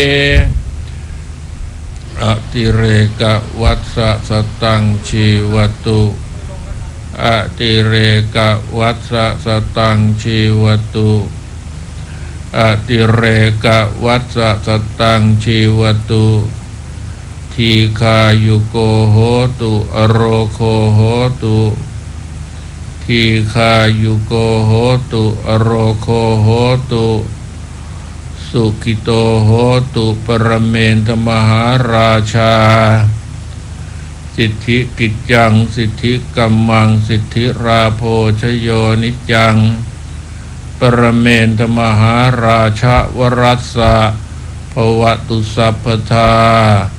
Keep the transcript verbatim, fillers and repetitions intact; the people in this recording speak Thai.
อติเรกวัสสะสตังชีวตุอติเรกวัสสะสตังชีวตุอติเรกวัสสะสตังชีวตุทีคายุโกโหตุอโรโคโหตุทีคายุโกโหตุอโรโคโหตุสุขิโตโหตุปรเมนทมหาราชาสิทธิกิจจังสิทธิกัมมังสิทธิราโภชโยนิจังปรเมนทมหาราชาวรัสสะภวตุสัพพทา